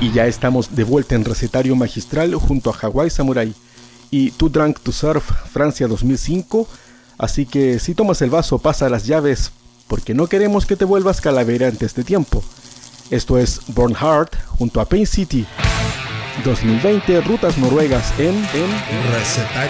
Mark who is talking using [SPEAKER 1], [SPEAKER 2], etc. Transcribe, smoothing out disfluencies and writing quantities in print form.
[SPEAKER 1] Y ya estamos de vuelta en Recetario Magistral junto a Hawaii Samurai y Too Drunk to Surf Francia 2005. Así que si tomas el vaso, pasa las llaves, porque no queremos que te vuelvas calavera antes de tiempo. Esto es Born Hard junto a Pain City 2020, Rutas Noruegas en
[SPEAKER 2] Recetario